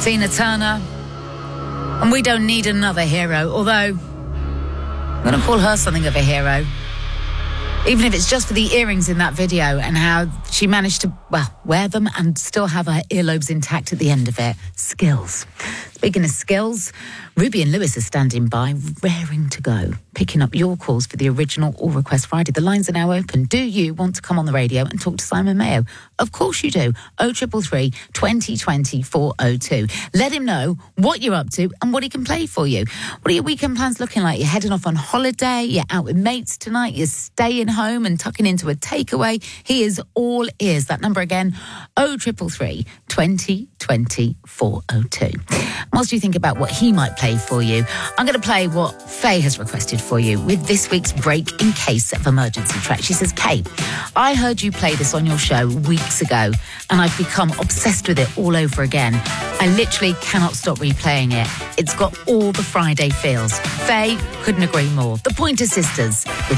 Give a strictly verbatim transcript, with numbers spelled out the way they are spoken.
Tina Turner. And we don't need another hero, although I'm going to call her something of a hero. Even if it's just for the earrings in that video and how she managed to, well, wear them and still have her earlobes intact at the end of it. Skills. Speaking of skills, Ruby and Lewis are standing by, raring to go, picking up your calls for the original All Request Friday. The lines are now open. Do you want to come on the radio and talk to Simon Mayo? Of course you do. oh triple three, twenty twenty, four oh two. Let him know what you're up to and what he can play for you. What are your weekend plans looking like? You're heading off on holiday, you're out with mates tonight, you're staying home and tucking into a takeaway. He is all ears. That number again, oh triple three, twenty twenty, four oh two. Whilst you think about what he might play for you, I'm going to play what Faye has requested for you with this week's break in case of emergency track. She says, Kate, I heard you play this on your show weeks ago and I've become obsessed with it all over again. I literally cannot stop replaying it. It's got all the Friday feels. Faye couldn't agree more. The Pointer Sisters.